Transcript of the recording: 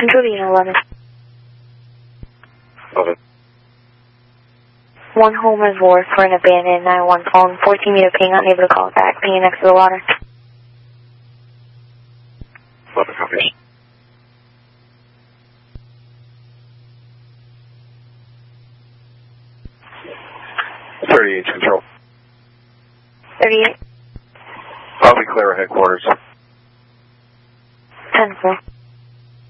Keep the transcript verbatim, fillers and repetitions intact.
Control Unit eleven. eleven. One home reservoir for an abandoned nine one phone, fourteen meter ping, unable to call back, pinging next to the water. eleven copies. thirty-eight control. thirty-eight. I'll be clear at headquarters. ten four.